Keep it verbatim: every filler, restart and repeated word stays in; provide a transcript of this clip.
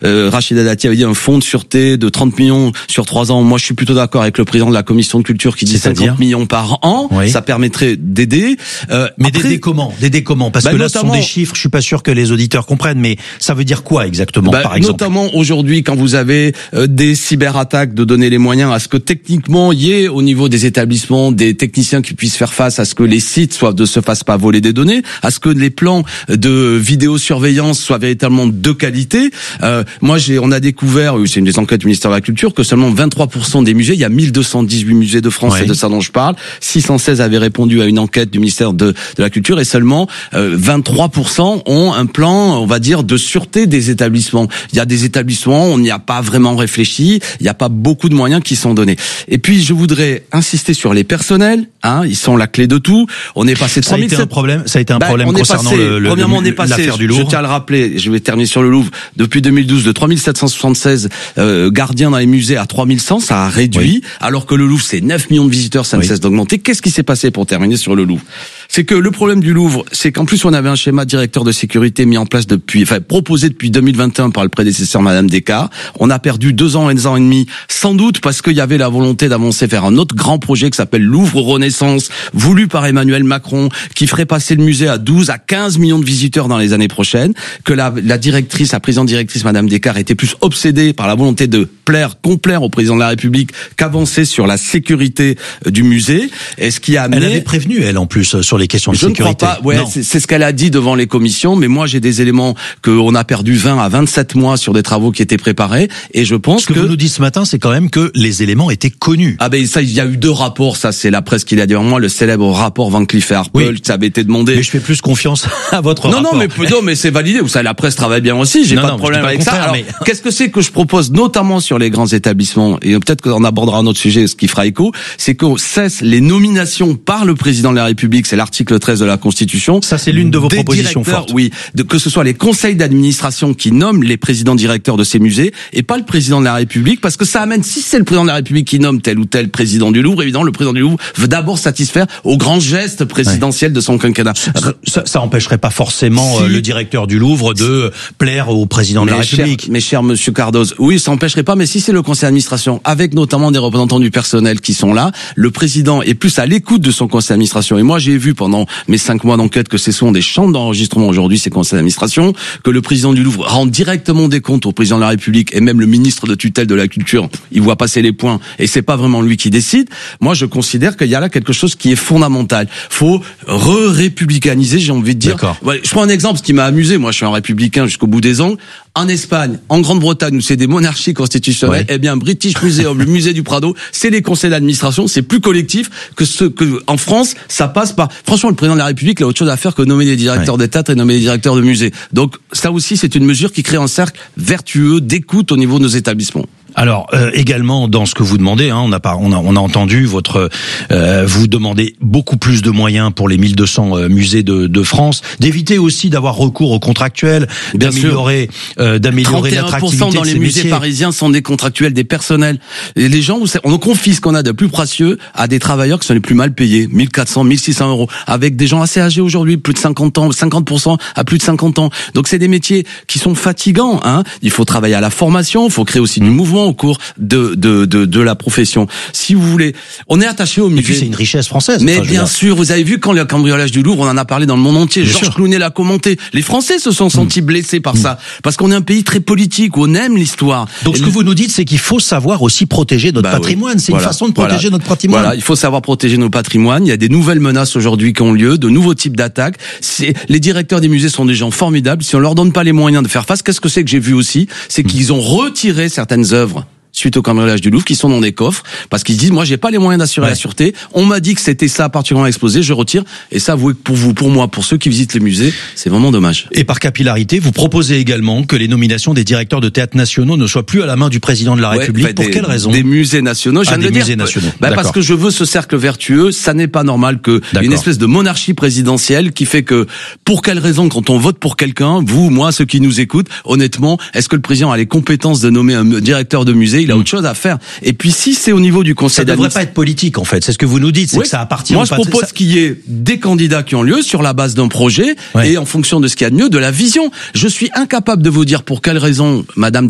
euh, Rachida Dati avait dit un fonds de sûreté de trente millions sur trois ans. Moi, je suis plutôt d'accord avec le président de la commission de culture qui dit cinquante millions par an. Oui. Ça permettrait d'aider. Euh, mais après, d'aider comment D'aider comment Parce bah, que là, ce sont des chiffres. Je suis pas sûr que les auditeurs comprennent, mais ça veut dire quoi exactement, bah, par exemple? Notamment aujourd'hui, quand vous avez euh, des cyberattaques, de donner les moyens à ce que techniquement il y ait au niveau des établissements des techniciens qui puissent faire face à ce que les sites soient ne se fassent pas voler des données, à ce que les plans de vidéosurveillance soient véritablement de qualité. Euh, moi, j'ai, on a découvert, c'est une des enquêtes du ministère de la Culture, que seulement vingt-trois pour cent des musées, il y a mille deux cent dix-huit musées de France, c'est oui. de ça dont je parle, six cent seize avaient répondu à une enquête du ministère de, de la Culture et seulement euh, vingt-trois pour cent ont un plan, on va dire, de sûreté des établissements. Il y a des établissements, on n'y a pas vraiment réfléchi, il n'y a pas beaucoup de moyens qui sont donnés. Et puis, je voudrais insister sur les personnels, hein, ils sont la clé de tout. On est passé de trois mille sept cents... Ça a été un problème, ça a été un bah, problème concernant passé, le, le, premièrement, on est passé, l'affaire du Louvre. Je tiens à le rappeler, je vais terminer sur le Louvre, depuis deux mille douze, de trois mille sept cent soixante-seize euh, gardiens dans les musées à trois mille cent, ça a réduit, oui. alors que le Louvre, c'est neuf millions de visiteurs, ça ne oui. cesse d'augmenter. Qu'est-ce qui s'est passé pour terminer sur le Louvre? C'est que le problème du Louvre, c'est qu'en plus on avait un schéma directeur de sécurité mis en place depuis, enfin proposé depuis deux mille vingt et un par le prédécesseur Madame Descartes. On a perdu deux ans et deux ans et demi, sans doute parce qu'il y avait la volonté d'avancer vers un autre grand projet qui s'appelle Louvre Renaissance, voulu par Emmanuel Macron, qui ferait passer le musée à douze à quinze millions de visiteurs dans les années prochaines. Que la, la directrice, la présidente directrice Madame Descartes était plus obsédée par la volonté de plaire, complaire au président de la République qu'avancer sur la sécurité du musée. Et ce qui a amené... Elle avait prévenu, elle, en plus, sur les questions de je sécurité. Je ne crois pas. Ouais, c'est, c'est ce qu'elle a dit devant les commissions. Mais moi, j'ai des éléments qu'on a perdu vingt à vingt-sept mois sur des travaux qui étaient préparés. Et je pense ce que, que vous nous dites ce matin, c'est quand même que les éléments étaient connus. Ah ben ça, il y a eu deux rapports. Ça, c'est la presse qui l'a dit avant moi, le célèbre rapport Van Cleef et Arpels, oui. ça avait été demandé. Mais je fais plus confiance à votre non, rapport. Non, non, mais non, mais c'est validé. Vous savez, la presse travaille bien aussi. J'ai non, pas non, de problème pas avec ça. Alors, mais... qu'est-ce que c'est que je propose, notamment sur les grands établissements, et peut-être qu'on abordera un autre sujet, ce qui fera écho, c'est qu'on cesse les nominations par le président de la République. C'est l'article treize de la Constitution. Ça, c'est l'une de vos propositions fortes. Oui, de, que ce soit les conseils d'administration qui nomment les présidents directeurs de ces musées et pas le président de la République, parce que ça amène, si c'est le président de la République qui nomme tel ou tel président du Louvre, évidemment, le président du Louvre veut d'abord satisfaire au grand geste présidentiel ouais. de son quinquennat. Ça, ça empêcherait pas forcément si, le directeur du Louvre de plaire au président de la République. Cher, mes chers monsieur Cardoz, oui, ça empêcherait pas, mais si c'est le conseil d'administration, avec notamment des représentants du personnel qui sont là, le président est plus à l'écoute de son conseil d'administration. Et moi, j'ai vu pendant mes cinq mois d'enquête que ce sont des chambres d'enregistrement aujourd'hui, ces conseils d'administration, que le président du Louvre rend directement des comptes au président de la République et même le ministre de tutelle de la culture, il voit passer les points et c'est pas vraiment lui qui décide. Moi, je considère qu'il y a là quelque chose qui est fondamental. Faut re-républicaniser, j'ai envie de dire. Ouais, je prends un exemple, ce qui m'a amusé. Moi, je suis un républicain jusqu'au bout des ongles. En Espagne, en Grande-Bretagne, où c'est des monarchies constitutionnelles, ouais. eh bien, British Museum, le musée du Prado, c'est les conseils d'administration, c'est plus collectif que ce que, en France, ça passe par, franchement, le président de la République, il a autre chose à faire que nommer des directeurs ouais. d'État et nommer des directeurs de musées. Donc, ça aussi, c'est une mesure qui crée un cercle vertueux d'écoute au niveau de nos établissements. Alors euh, également dans ce que vous demandez, hein, on a pas, on a, on a entendu votre, euh, vous demandez beaucoup plus de moyens pour les mille deux cents euh, musées de, de France, d'éviter aussi d'avoir recours aux contractuels, Bien d'améliorer, euh, d'améliorer l'attractivité de ces métiers. trente et un pour cent dans les musées parisiens sont des contractuels, des personnels. Et les gens, on confie ce qu'on a de plus précieux à des travailleurs qui sont les plus mal payés, mille quatre cents, mille six cents euros, avec des gens assez âgés aujourd'hui, plus de cinquante ans, cinquante pour cent à plus de cinquante ans. Donc c'est des métiers qui sont fatigants. Hein. Il faut travailler à la formation, il faut créer aussi du mouvement au cours de de de de la profession. Si vous voulez, on est attaché au musée. Et puis c'est une richesse française. Mais bien sûr, vous avez vu quand le cambriolage du Louvre, on en a parlé dans le monde entier. Bien Georges Clooney l'a commenté. Les Français se sont sentis mmh. blessés par mmh. ça, parce qu'on est un pays très politique où on aime l'histoire. Donc Et ce le... que vous nous dites, c'est qu'il faut savoir aussi protéger notre bah patrimoine. Oui. C'est voilà. une façon de protéger voilà. notre patrimoine. Voilà, il faut savoir protéger nos patrimoines. Il y a des nouvelles menaces aujourd'hui qui ont lieu, de nouveaux types d'attaques. C'est... Les directeurs des musées sont des gens formidables. Si on leur donne pas les moyens de faire face, qu'est-ce que c'est que j'ai vu aussi, c'est mmh. qu'ils ont retiré certaines œuvres suite au cambriolage du Louvre, qui sont dans des coffres, parce qu'ils disent, moi, j'ai pas les moyens d'assurer ouais. la sûreté. On m'a dit que c'était ça particulièrement exposé, je retire. Et ça, vous, pour vous, pour moi, pour ceux qui visitent les musées, c'est vraiment dommage. Et par capillarité, vous proposez également que les nominations des directeurs de théâtres nationaux ne soient plus à la main du président de la République. Ouais, bah, pour des, quelle raison? Des musées nationaux. Ah, des musées dire. nationaux. Bah, parce que je veux ce cercle vertueux. Ça n'est pas normal que D'accord. une espèce de monarchie présidentielle qui fait que, pour quelle raison, quand on vote pour quelqu'un, vous, moi, ceux qui nous écoutent, honnêtement, est-ce que le président a les compétences de nommer un directeur de musée? Il a mmh. autre chose à faire. Et puis si c'est au niveau du conseil d'administration, ça devrait pas être politique en fait. C'est ce que vous nous dites, c'est oui. que ça appartient. Moi je propose ça... qu'il y ait des candidats qui ont lieu sur la base d'un projet ouais. et en fonction de ce qu'il y a de mieux, de la vision. Je suis incapable de vous dire pour quelle raison Madame